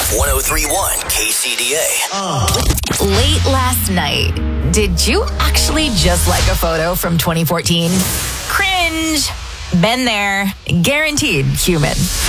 1031 KCDA. Late last night, did you actually just like a photo from 2014? Cringe. Been there. Guaranteed human.